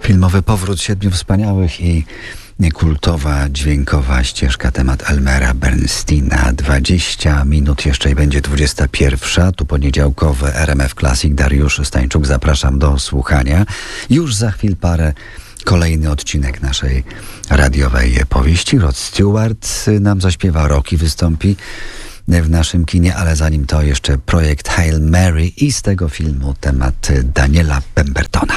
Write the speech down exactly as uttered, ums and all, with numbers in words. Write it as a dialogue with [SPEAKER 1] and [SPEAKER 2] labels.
[SPEAKER 1] Filmowy powrót Siedmiu Wspaniałych i kultowa, dźwiękowa ścieżka, temat Elmera Bernsteina. dwadzieścia minut jeszcze i będzie dwudziesta pierwsza. Tu poniedziałkowy R M F Classic. Dariusz Stańczuk, zapraszam do słuchania. Już za chwil parę kolejny odcinek naszej radiowej powieści. Rod Stewart nam zaśpiewa, Rocky wystąpi w naszym kinie, ale zanim to jeszcze projekt Hail Mary i z tego filmu temat Daniela Pembertona.